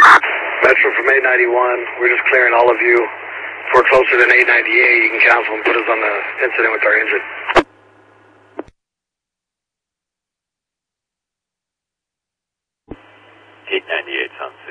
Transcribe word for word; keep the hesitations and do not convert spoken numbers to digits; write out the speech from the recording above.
Metro from eight ninety-one, we're just clearing all of you. If we're closer than eight ninety-eight, you can cancel and put us on the incident with our engine. eight ninety-eight sounds